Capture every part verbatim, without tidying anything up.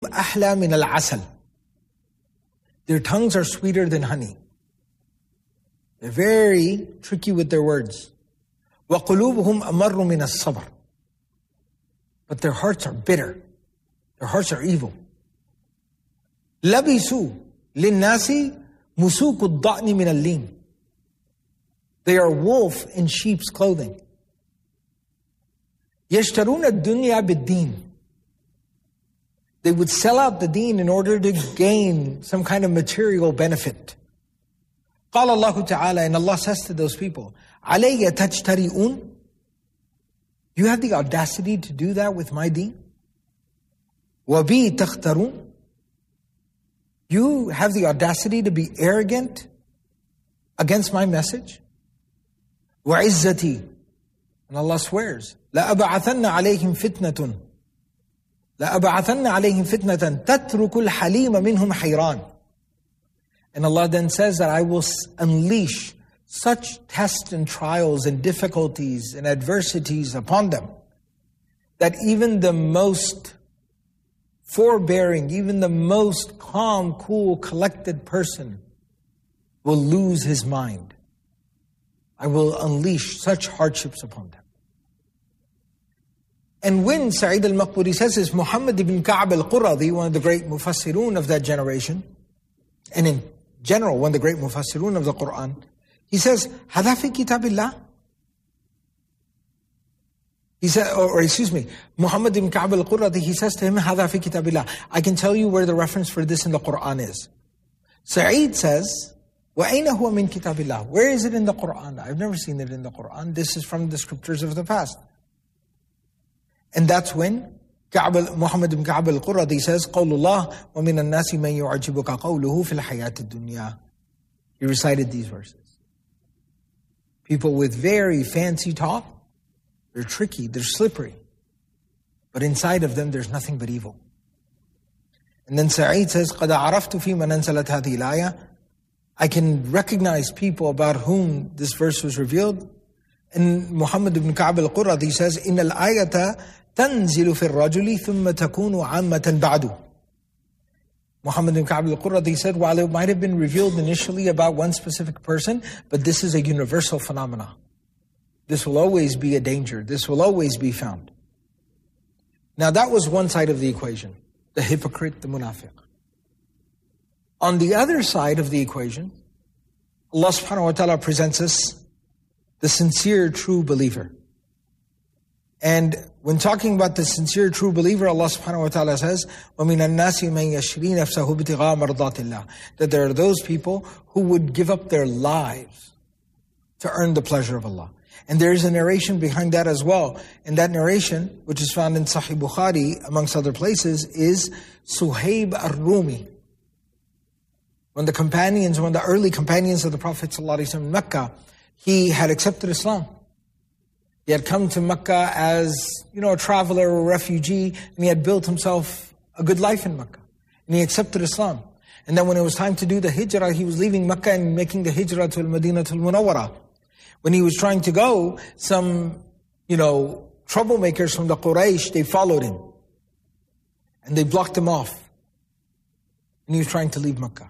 أحلى من العسل. Their tongues are sweeter than honey. They're very tricky with their words. وَقُلُوبُهُمْ أَمَرُّ مِنَ الصَّبْرِ. But their hearts are bitter. Their hearts are evil. لَبِسُوا لِلنَّاسِ مُسُوقُ الضَّأْنِ مِنَ اللِّينِ. They are wolf in sheep's clothing. يَشْتَرُونَ الدُّنْيَا بِالدِّينِ. They would sell out the deen in order to gain some kind of material benefit. قال الله تعالى, and Allah says to those people, عَلَيَّ تَجْتَرِئُونَ. You have the audacity to do that with my deen? وَبِي تَخْتَرُونَ. You have the audacity to be arrogant against my message? وَعِزَّتِي. And Allah swears, لَأَبَعَثَنَّ عَلَيْهِمْ فِتْنَةٌ لَأَبَعَثَنَّ عَلَيْهِمْ فِتْنَةً تَتْرُكُ الْحَلِيمَ مِنْهُمْ حَيْرَانٍ. And Allah then says that I will unleash such tests and trials and difficulties and adversities upon them that even the most forbearing, even the most calm, cool, collected person will lose his mind. I will unleash such hardships upon them. And when Sa'id al-Maqburi says this, Muhammad ibn Ka'b al-Quradi, one of the great mufassirun of that generation, and in general, one of the great mufassirun of the Quran, he says, هَذَا فِي كِتَابِ اللَّهِ. He said, or, or excuse me, Muhammad ibn Ka'b al-Quradi, he says to him, هَذَا فِي كِتَابِ اللَّهِ. I can tell you where the reference for this in the Quran is. Sa'id says, وَأَيْنَ هُوَ مِنْ كِتَابِ اللَّهِ. Where is it in the Quran? I've never seen it in the Quran. This is from the scriptures of the past. And that's when Ka'b, Muhammad ibn Ka'b al-Quradi says, قَوْلُ اللَّهِ وَمِنَ النَّاسِ مَنْ يُعْجِبُكَ قَوْلُهُ فِي الْحَيَاةِ الدُّنْيَا. He recited these verses. People with very fancy talk, they're tricky, they're slippery. But inside of them, there's nothing but evil. And then Sa'id says, قَدْ عَرَفْتُ فِي مَنْ أَنزَلَتْ هَذِهِ الْآيَةِ. I can recognize people about whom this verse was revealed. And Muhammad ibn Ka'b al-Quradi says, إِنَّ الْآيَةَ تَنْزِلُ فِي الرَّجُلِ ثُمَّ تَكُونُ عَامَّةً بَعْدُ. Muhammad ibn Ka'b al-Quradi said, while it might have been revealed initially about one specific person, but this is a universal phenomenon. This will always be a danger. This will always be found. Now that was one side of the equation, the hypocrite, the munafiq. On the other side of the equation, Allah subhanahu wa ta'ala presents us the sincere true believer. And when talking about the sincere true believer, Allah subhanahu wa ta'ala says, وَمِنَ النَّاسِ مَنْ يَشْرِي نَفْسَهُ ابْتِغَاءَ مَرْضَاتِ اللَّهِ. That there are those people who would give up their lives to earn the pleasure of Allah. And there is a narration behind that as well. And that narration, which is found in Sahih Bukhari, amongst other places, is Suhaib ar-Rumi. When the companions, when the early companions of the Prophet ﷺ in Mecca, he had accepted Islam. He had come to Mecca as, you know, a traveler or a refugee, and he had built himself a good life in Mecca. And he accepted Islam. And then when it was time to do the hijrah, he was leaving Mecca and making the hijrah to Al-Madinah Al-Munawwarah. When he was trying to go, some, you know, troublemakers from the Quraysh, they followed him. And they blocked him off. And he was trying to leave Mecca.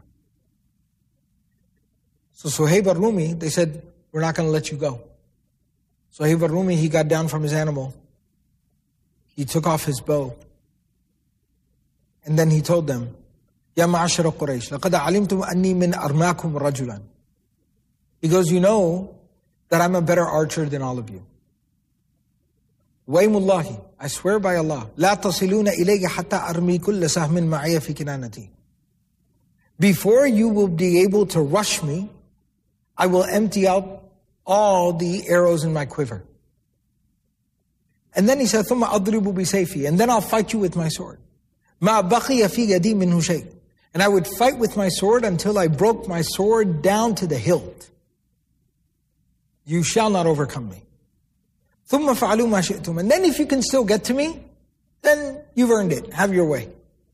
So Suhaib ar-Rumi, they said, we're not going to let you go. Suhaib ar-Rumi, he got down from his animal. He took off his bow. And then he told them, Ya ma'ashara Quraysh, laqad alimtum anni min armakum rajulan. He goes, you know that I'm a better archer than all of you. Waymullahi, I swear by Allah, la tasiluna ilayya hatta armi kulla sahmin ma'aya fi kinanati. Before you will be able to rush me, I will empty out all the arrows in my quiver. And then he said, ثُمَّ أَضْرِبُ بِسَيْفِي. And then I'll fight you with my sword. مَا بَقِيَ فِي يَدِي مِنْهُ شَيْءٍ. And I would fight with my sword until I broke my sword down to the hilt. You shall not overcome me. ثُمَّ فَعَلُوا مَا شِئْتُمْ. And then if you can still get to me, then you've earned it. Have your way.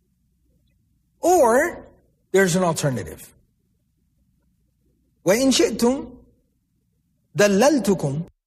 Or there's an alternative. وَإِن شِئْتُمْ دَلَّلْتُكُمْ